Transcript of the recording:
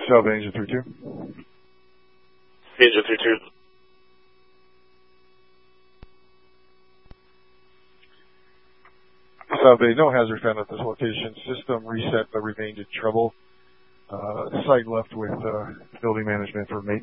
South Engine 32. Engine 32. South Bay, no hazard found at this location. System reset but remained in trouble. Site left with building management for maintenance.